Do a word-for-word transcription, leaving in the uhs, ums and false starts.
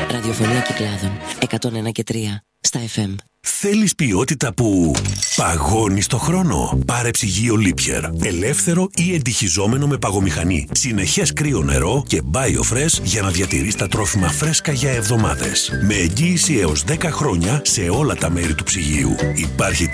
Ραδιοφωνία Κυκλάδων εκατόν ένα και τρία στα εφ εμ. Θέλεις ποιότητα που παγώνει στο χρόνο? Πάρε ψυγείο Liebherr. Ελεύθερο ή εντυχιζόμενο με παγομηχανή. Συνεχές κρύο νερό και BioFresh για να διατηρείς τα τρόφιμα φρέσκα για εβδομάδες. Με εγγύηση έως δέκα χρόνια σε όλα τα μέρη του ψυγείου. Υπάρχει